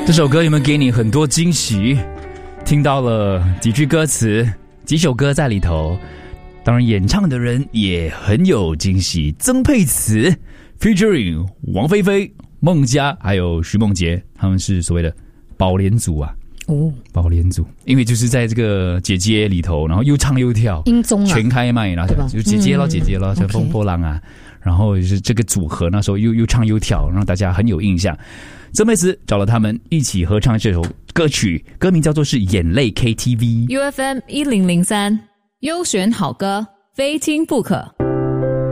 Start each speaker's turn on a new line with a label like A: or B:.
A: 这首歌有没有给你很多惊喜？听到了几句歌词，几首歌在里头，当然演唱的人也很有惊喜。曾沛慈 featuring 王菲菲、孟佳还有徐梦洁，他们是所谓的宝莲组啊。宝莲组，因为就是在这个姐姐里头，然后又唱又跳，
B: 音综啊，
A: 全开麦，然后就姐姐咯，姐姐咯，像风波浪啊，然后就是这个组合那时候又唱又跳，让大家很有印象。曾沛慈找了他们一起合唱这首歌曲，歌名叫做是《眼泪 KTV》。
C: UFM 1003优选好歌，非听不可。